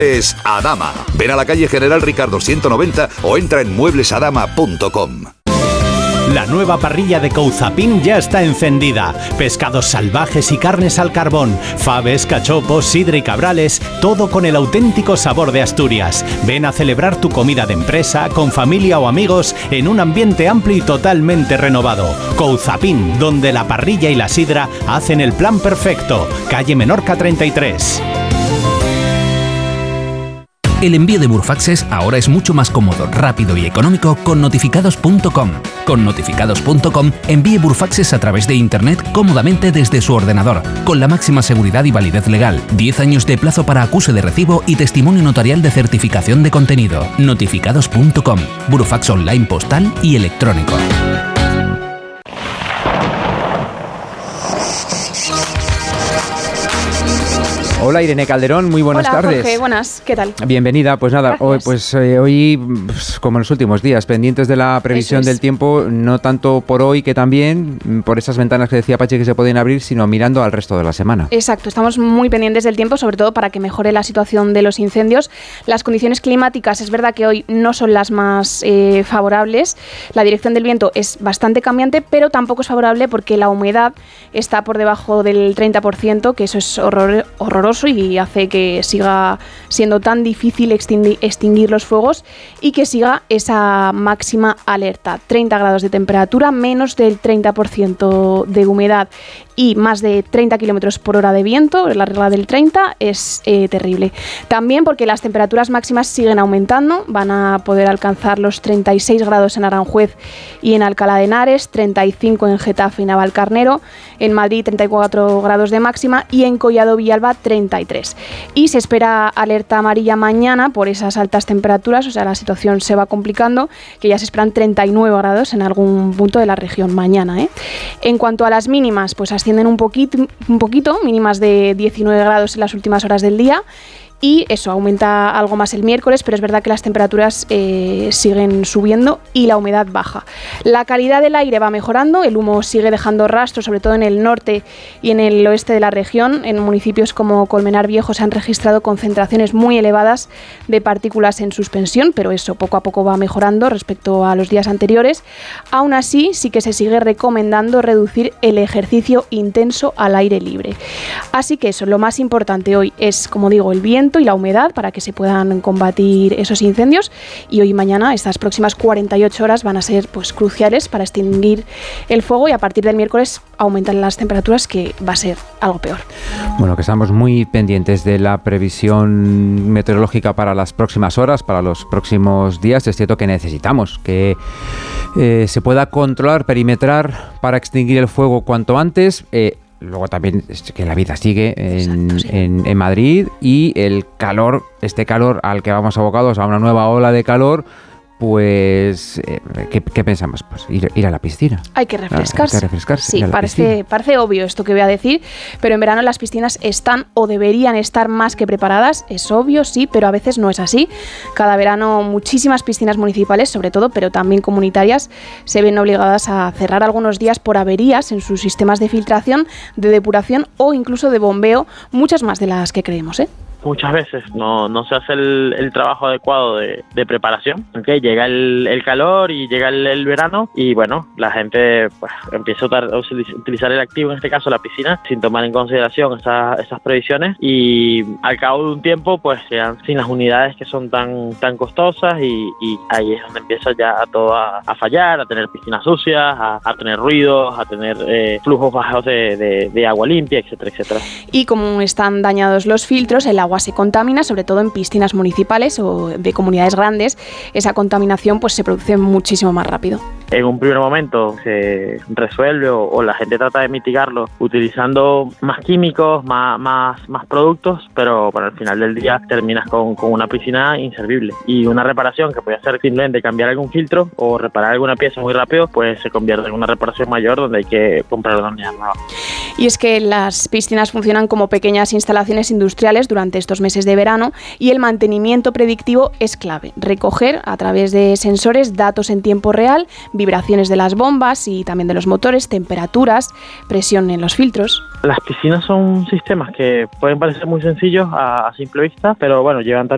Es Adama. Ven a la calle General Ricardo 190 o entra en mueblesadama.com. La nueva parrilla de Couzapin ya está encendida. Pescados salvajes y carnes al carbón, faves, cachopos, sidra y cabrales, todo con el auténtico sabor de Asturias. Ven a celebrar tu comida de empresa, con familia o amigos, en un ambiente amplio y totalmente renovado. Couzapin, donde la parrilla y la sidra hacen el plan perfecto. Calle Menorca 33. El envío de Burfaxes ahora es mucho más cómodo, rápido y económico con notificados.com. Con notificados.com envíe Burfaxes a través de Internet cómodamente desde su ordenador, con la máxima seguridad y validez legal, 10 años de plazo para acuse de recibo y testimonio notarial de certificación de contenido. Notificados.com, Burfax online postal y electrónico. Hola Irene Calderón, muy buenas tardes. Hola Jorge, buenas, ¿qué tal? Bienvenida, pues nada, hoy, como en los últimos días, pendientes de la previsión del tiempo, no tanto por hoy que también, por esas ventanas que decía Pachi que se pueden abrir, sino mirando al resto de la semana. Exacto, estamos muy pendientes del tiempo, sobre todo para que mejore la situación de los incendios. Las condiciones climáticas, es verdad que hoy no son las más favorables, la dirección del viento es bastante cambiante, pero tampoco es favorable porque la humedad está por debajo del 30%, que eso es horroroso y hace que siga siendo tan difícil extinguir los fuegos y que siga esa máxima alerta. 30 grados de temperatura, menos del 30% de humedad y más de 30 kilómetros por hora de viento, la regla del 30, es terrible. También porque las temperaturas máximas siguen aumentando, van a poder alcanzar los 36 grados en Aranjuez y en Alcalá de Henares, 35 en Getafe y Navalcarnero, en Madrid 34 grados de máxima y en Collado Villalba 33. Y se espera alerta amarilla mañana por esas altas temperaturas, o sea, la situación se va complicando, que ya se esperan 39 grados en algún punto de la región mañana, ¿eh? En cuanto a las mínimas, pues ascienden un poquito, mínimas de 19 grados en las últimas horas del día. Y eso aumenta algo más el miércoles, pero es verdad que las temperaturas siguen subiendo y la humedad baja. La calidad del aire va mejorando, el humo sigue dejando rastros, sobre todo en el norte y en el oeste de la región. En municipios como Colmenar Viejo se han registrado concentraciones muy elevadas de partículas en suspensión, pero eso poco a poco va mejorando respecto a los días anteriores. Aún así, sí que se sigue recomendando reducir el ejercicio intenso al aire libre. Así que eso, lo más importante hoy es, como digo, el viento y la humedad para que se puedan combatir esos incendios, y hoy y mañana estas próximas 48 horas van a ser pues cruciales para extinguir el fuego, y a partir del miércoles aumentan las temperaturas, que va a ser algo peor. Bueno, que estamos muy pendientes de la previsión meteorológica para las próximas horas, para los próximos días. Es cierto que necesitamos que se pueda controlar, perimetrar para extinguir el fuego cuanto antes. Luego también es que la vida sigue en Madrid, y el calor, este calor al que vamos abocados, a una nueva ola de calor, pues ¿qué pensamos? Pues ir a la piscina. Hay que refrescarse. Sí, parece obvio esto que voy a decir, pero en verano las piscinas están o deberían estar más que preparadas. Es obvio, sí, pero a veces no es así. Cada verano muchísimas piscinas municipales, sobre todo, pero también comunitarias, se ven obligadas a cerrar algunos días por averías en sus sistemas de filtración, de depuración o incluso de bombeo, muchas más de las que creemos, ¿eh? Muchas veces no se hace el trabajo adecuado de preparación. ¿Okay? Llega el calor y llega el verano, y bueno, la gente pues empieza a utilizar el activo, en este caso la piscina, sin tomar en consideración esas previsiones, y al cabo de un tiempo pues quedan sin las unidades que son tan costosas, y ahí es donde empieza ya todo a fallar, a tener piscinas sucias, a tener ruidos, a tener flujos bajos de agua limpia, etcétera, etcétera. Y como están dañados los filtros, el agua se contamina, sobre todo en piscinas municipales o de comunidades grandes. Esa contaminación pues se produce muchísimo más rápido. En un primer momento se resuelve o la gente trata de mitigarlo utilizando más químicos, más productos, pero al final del día terminas con una piscina inservible. Y una reparación que puede ser simplemente cambiar algún filtro o reparar alguna pieza muy rápido, pues se convierte en una reparación mayor donde hay que comprar una unidad nueva. Y es que las piscinas funcionan como pequeñas instalaciones industriales durante estos meses de verano, y el mantenimiento predictivo es clave. Recoger a través de sensores datos en tiempo real, vibraciones de las bombas y también de los motores, temperaturas, presión en los filtros. Las piscinas son sistemas que pueden parecer muy sencillos a simple vista, pero bueno, llevan también